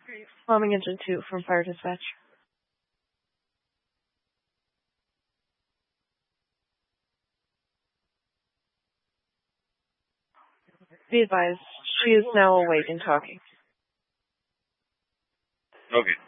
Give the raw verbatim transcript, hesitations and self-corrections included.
Bombing Engine two from Fire Dispatch. Be advised, she is now awake and talking. Okay.